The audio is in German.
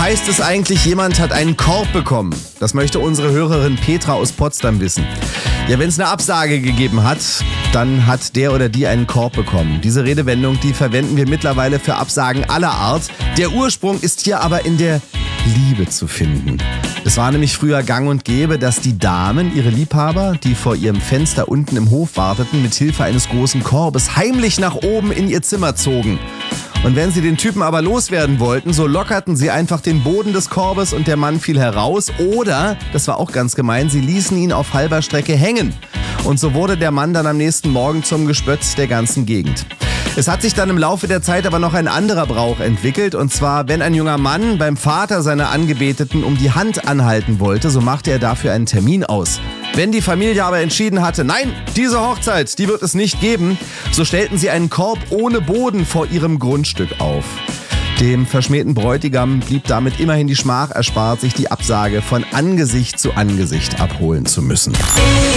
heißt es eigentlich, jemand hat einen Korb bekommen? Das möchte unsere Hörerin Petra aus Potsdam wissen. Ja, wenn es eine Absage gegeben hat, dann hat der oder die einen Korb bekommen. Diese Redewendung, die verwenden wir mittlerweile für Absagen aller Art. Der Ursprung ist hier aber in der Liebe zu finden. Es war nämlich früher gang und gäbe, dass die Damen ihre Liebhaber, die vor ihrem Fenster unten im Hof warteten, mit Hilfe eines großen Korbes heimlich nach oben in ihr Zimmer zogen. Und wenn sie den Typen aber loswerden wollten, so lockerten sie einfach den Boden des Korbes und der Mann fiel heraus. Oder, das war auch ganz gemein, sie ließen ihn auf halber Strecke hängen. Und so wurde der Mann dann am nächsten Morgen zum Gespött der ganzen Gegend. Es hat sich dann im Laufe der Zeit aber noch ein anderer Brauch entwickelt. Und zwar, wenn ein junger Mann beim Vater seiner Angebeteten um die Hand anhalten wollte, so machte er dafür einen Termin aus. Wenn die Familie aber entschieden hatte, nein, diese Hochzeit, die wird es nicht geben, so stellten sie einen Korb ohne Boden vor ihrem Grundstück auf. Dem verschmähten Bräutigam blieb damit immerhin die Schmach erspart, sich die Absage von Angesicht zu Angesicht abholen zu müssen.